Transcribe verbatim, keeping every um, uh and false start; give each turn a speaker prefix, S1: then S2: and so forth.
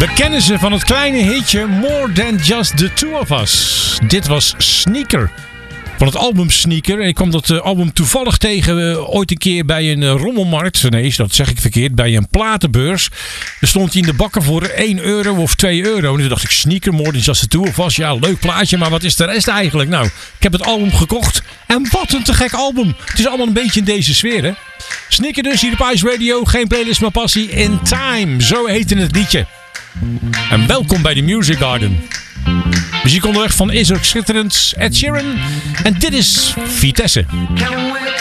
S1: We kennen ze van het kleine hitje More Than Just The Two Of Us. Dit was Sneaker. Van het album Sneaker. En ik kwam dat uh, album toevallig tegen uh, ooit een keer bij een uh, rommelmarkt. Nee, dat zeg ik verkeerd. Bij een platenbeurs. Er stond hij in de bakken voor één euro of twee euro. En toen dacht ik, Sneaker, More Than Just The Two Of Us. Ja, leuk plaatje, maar wat is de rest eigenlijk? Nou, ik heb het album gekocht. En wat een te gek album. Het is allemaal een beetje in deze sfeer, hè. Sneaker dus hier op Ice Radio. Geen playlist, maar passie. In Time. Zo heette het liedje. En welkom bij de Music Garden. Muziek onderweg van Is ook schitterend, Ed Sheeran. En dit is Vitesse.